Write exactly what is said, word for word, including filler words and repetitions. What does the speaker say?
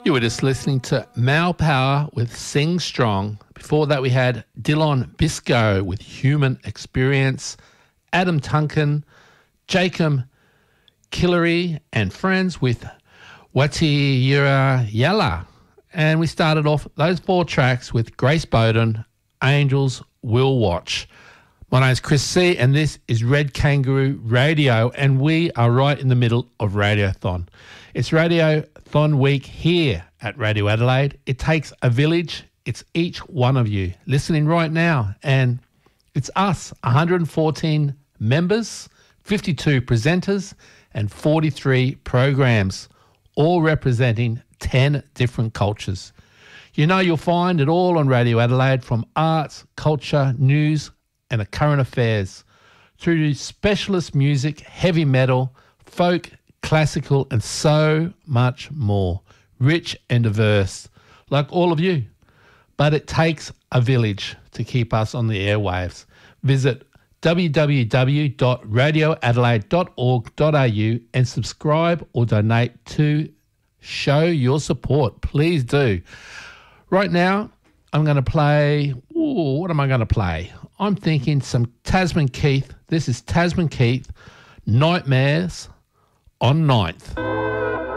You were just listening to Mal Power with Sing Strong. Before that, we had Dylan Bisco with Human Experience, Adam Tunkin, Jacob Killery and friends with Wati Yura Yala. And we started off those four tracks with Grace Bowden, Angels Will Watch. My name's Chris C, and this is Red Kangaroo Radio, and we are right in the middle of Radiothon. It's Radiothon week here at Radio Adelaide. It takes a village. It's each one of you listening right now, and it's us, one hundred fourteen members, fifty-two presenters, and forty-three programs, all representing ten different cultures. You know, you'll find it all on Radio Adelaide, from arts, culture, news, and the current affairs, through to specialist music, heavy metal, folk, classical, and so much more. Rich and diverse, like all of you. But it takes a village to keep us on the airwaves. Visit w w w dot radio adelaide dot org dot a u and subscribe or donate to show your support. Please do. Right now, I'm going to play, ooh, what am I going to play? I'm thinking some Tasman Keith. This is Tasman Keith, Nightmares on ninth.